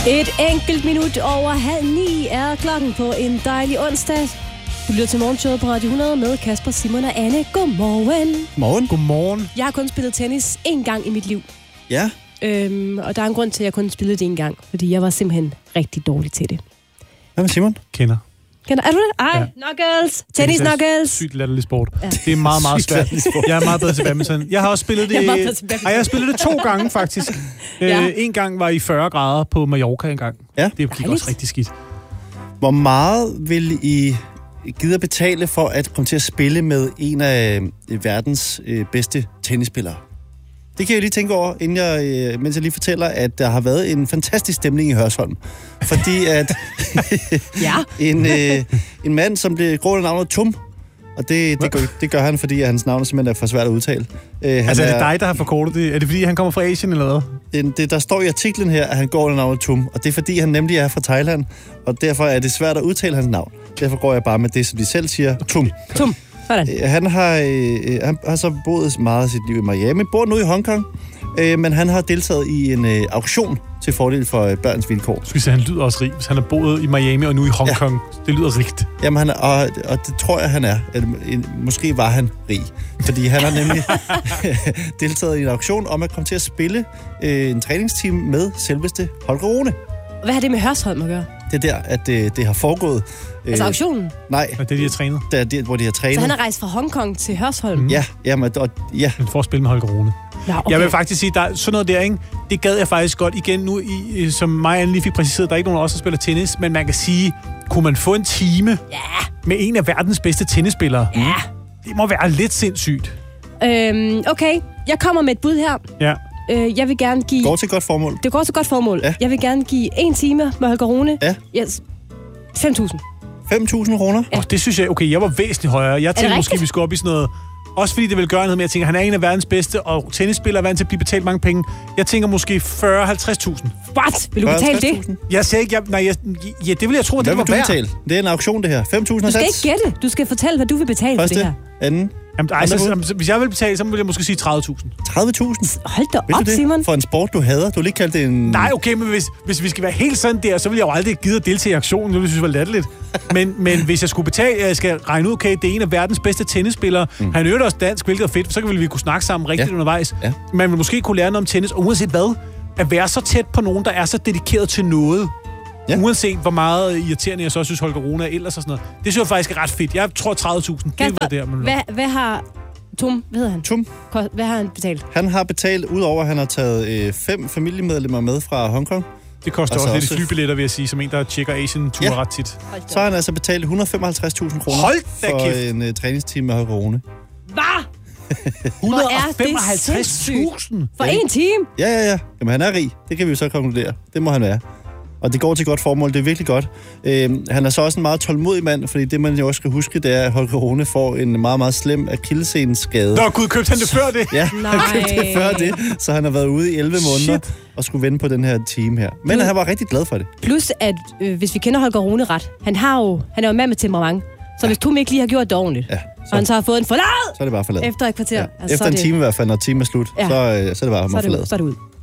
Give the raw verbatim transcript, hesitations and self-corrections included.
Et enkelt minut over halv ni er klokken på en dejlig onsdag. Du lytter til morgenshowet på Radio hundrede med Kasper, Simon og Anne. Godmorgen. Morgen. Godmorgen. Jeg har kun spillet tennis én gang i mit liv. Ja. Øhm, og der er en grund til, at jeg kun spillede det én gang. Fordi jeg var simpelthen rigtig dårlig til det. Hvad med Simon? Kender. Kender, er du det? Ej, Ja. knuckles. Tennis knuckles. Sygt latterlig sport. Ja. Det er meget, meget svært. Jeg er meget bedre til badminton. Jeg har også spillet det... Jeg er meget bedre til badminton. Ej, jeg har spillet det to gange, faktisk. Ja. øh, en gang var i fyrre grader på Mallorca en gang. Ja. Det gik Dejligt. også rigtig skidt. Hvor meget vil I gide betale for at komme til at spille med en af øh, verdens øh, bedste tennisspillere? Det kan jeg lige tænke over, inden jeg, øh, mens jeg lige fortæller, at der har været en fantastisk stemning i Hørsholm. Fordi at Ja. en, øh, en mand, som blev gået under navnet Tum, og det, det, gør, det gør han, fordi at hans navn simpelthen er for svært at udtale. Øh, han Altså, er det dig, der har forkortet det? Er det, fordi han kommer fra Asien eller hvad? En, det, der står i artiklen her, at han går under navnet Tum, og det er fordi, han nemlig er fra Thailand, og derfor er det svært at udtale hans navn. Derfor går jeg bare med det, som de selv siger, Tum. Tum. Sådan. Øh, Han har, øh, han har så boet meget af sit liv i Miami, bor nu i Hongkong, øh, men han har deltaget i en øh, auktion til fordel for øh, børns vilkår. Skal vi sige, han lyder også rig, hvis han har boet i Miami og nu i Hongkong. Ja. Det lyder rigt. Jamen, han er, og, og det tror jeg, han er. Eller, øh, måske var han rig, fordi han har nemlig deltaget i en auktion om at komme til at spille øh, en træningsteam med selveste Holger Rune. Hvad har det med Hørsholm at gøre? Det er der, at det, det har foregået. Altså auktionen? Nej, Og det er de har trænet. det er der, hvor de har trænet. Så han har rejst fra Hongkong til Hørsholm? Mm. Ja, jamen, og, ja. Men for at spille med Holger Rune. Ja, okay. Jeg vil faktisk sige, der er sådan noget der, ikke? Det gad jeg faktisk godt igen nu, i, som mig og Anne lige fik præciseret. Der er ikke nogen af os, der spiller tennis, men man kan sige, kunne man få en time Ja. med en af verdens bedste tennisspillere? Ja. Det må være lidt sindssygt. Øhm, okay, jeg kommer med et bud her. Ja. Øh, jeg vil gerne give... Går til godt formål. Det går til godt formål. Ja. Jeg vil gerne give en time med Holger Rune. Ja. Yes. fem tusind. fem tusind kroner. Ja. Og det synes jeg, okay, jeg var væsentligt højere. Jeg tænkte rigtigt? måske, vi skulle op i sådan noget... Også fordi det vil gøre noget med, jeg tænker, han er en af verdens bedste, og tennisspillere er vant til at blive betalt mange penge. Jeg tænker måske fyrre til halvtreds tusind. What? Vil du betale det? Jeg sagde ikke, jeg, nej, jeg, ja, det vil jeg tro, at Hvad det var vil du værd. betale? Det er en auktion, det her. fem tusind Du skal sats. ikke gætte. Du skal fortælle, hvad du vil betale for det Første, her. anden, Jamen, ej, så, så, hvis jeg vil betale, så vil jeg måske sige tredive tusind. tredive tusind. Hold da Vil du op, det? Simon. For en sport, du hader. Du vil ikke kalde det en... Nej, okay, men hvis, hvis vi skal være helt sådan der, så vil jeg jo aldrig gide at deltage i aktionen. Det ville jeg synes var latterligt. Men, men hvis jeg skulle betale, jeg skal regne ud, okay, det er en af verdens bedste tennisspillere. Mm. Han øver også dansk, hvilket er fedt, for så kan vi kunne snakke sammen rigtigt Ja. undervejs. Ja. Man vil måske kunne lære noget om tennis, og uanset hvad, at være så tæt på nogen, der er så dedikeret til noget. Ja. Uanset hvor meget irriterende jeg så synes, Holger Rune er ellers og sådan noget. Det synes jeg faktisk er ret fedt. Jeg tror tredive tusind. Det var der, man hvad, hvad har... Tom, hvad hedder han? Tum. Ko- Hvad har han betalt? Han har betalt, udover at han har taget øh, fem familiemedlemmer med fra Hongkong, Det koster Altså også lidt i også- flybilletter, vil jeg sige, som en, der tjekker Asien-ture Ja. ret tit. så har han altså betalt et hundrede og femoghalvtreds tusind kroner Hold da for kæft. en uh, træningsteam med Holger Rune. Hvad? et hundrede og femoghalvtreds sindssygt. tusind? For en time? Ja, ja, ja. Jamen, han er rig. Det kan vi jo så konkludere. Det må han være. Og det går til godt formål. Det er virkelig godt. Øhm, han er så også en meget tålmodig mand, fordi det, man jo også skal huske, det er, at Holger Rune får en meget, meget slem akillesseneskade. Nå, gud, købte han det før det? Ja, Nej. han købte det før det, så han har været ude i elleve måneder Shit. og skulle vende på den her team her. Men Mm. han var rigtig glad for det. Plus, at øh, hvis vi kender Holger Rune ret, han, har jo, han er jo en mand med temperament. Så hvis Tom ikke lige har gjort det ordentligt, Ja, og han så, så har fået en forlad så er det bare forladt. efter et kvarter, Ja. altså, Efter så er en det, time i hvert fald, når timen er slut, Ja. så, øh, så er det bare ham så er at det, ud, forlade. så er det ud.